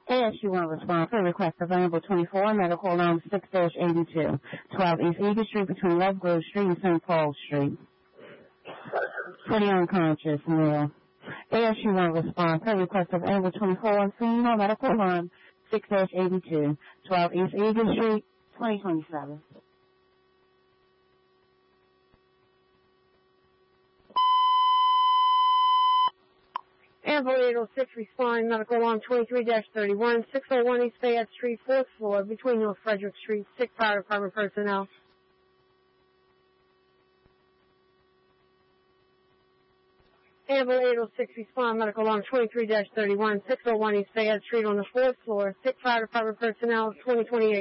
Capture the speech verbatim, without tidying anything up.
A S U one response for request available twenty-four, medical alarm six dash eighty-two, twelve East Eagle Street between Love Grove Street and Saint Paul Street. For the unconscious male. A S U one response for request available twenty-four, female medical alarm six dash eighty-two, twelve East Eagle Street, twenty twenty-seven. Amble eight oh six responding, medical alarm twenty-three dash thirty-one, six oh one East Fayette Street, fourth floor, between North Frederick Street, sick fire department personnel. Amble eight oh six respond, medical alarm twenty-three dash thirty-one, six oh one East Fayette Street on the fourth floor, sick fire department personnel, twenty twenty-eight.